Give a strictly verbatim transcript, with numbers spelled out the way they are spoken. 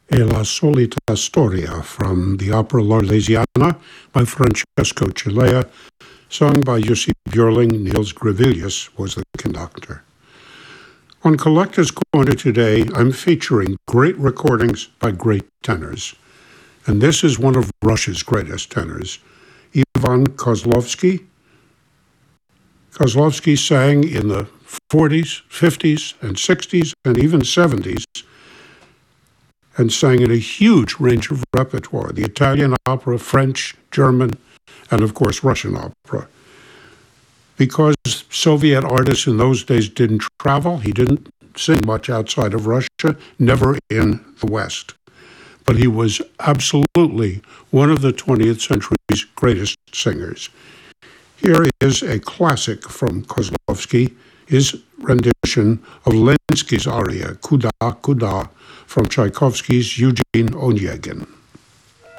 E la solita storia from the opera L'Arlesiana by Francesco Cilea, sung by Jussi Björling. Niels Gravilius was the conductor. On Collector's Corner today, I'm featuring great recordings by great tenors. And this is one of Russia's greatest tenors, Ivan Kozlovsky. Kozlovsky sang in the forties, fifties, and sixties, and even seventies, and sang in a huge range of repertoire, the Italian opera, French, German, and of course Russian opera. Because Soviet artists in those days didn't travel, he didn't sing much outside of Russia, never in the West. But he was absolutely one of the twentieth century's greatest singers. Here is a classic from Kozlovsky, his rendition of Lenski's aria, Kuda Kuda, from Tchaikovsky's Eugene Onegin.